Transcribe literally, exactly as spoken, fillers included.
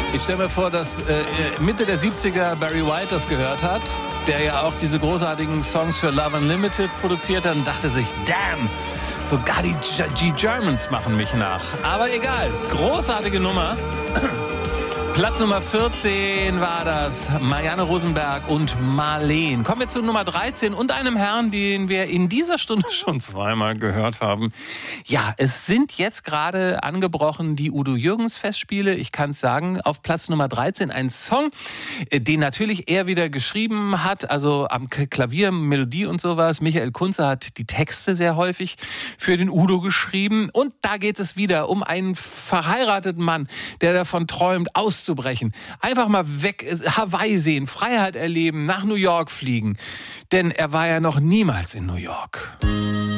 Ich stelle mir vor, dass äh, Mitte der siebziger Barry White das gehört hat, der ja auch diese großartigen Songs für Love Unlimited produziert hat und dachte sich, damn, sogar die G-Germans machen mich nach. Aber egal, großartige Nummer. Platz Nummer vierzehn war das, Marianne Rosenberg und Marleen. Kommen wir zu Nummer dreizehn und einem Herrn, den wir in dieser Stunde schon zweimal gehört haben. Ja, es sind jetzt gerade angebrochen die Udo Jürgens Festspiele. Ich kann es sagen, auf Platz Nummer dreizehn ein Song, den natürlich er wieder geschrieben hat, also am Klavier, Melodie und sowas. Michael Kunze hat die Texte sehr häufig für den Udo geschrieben. Und da geht es wieder um einen verheirateten Mann, der davon träumt, auszubrechen. Einfach mal weg, Hawaii sehen, Freiheit erleben, nach New York fliegen. Denn er war ja noch niemals in New York.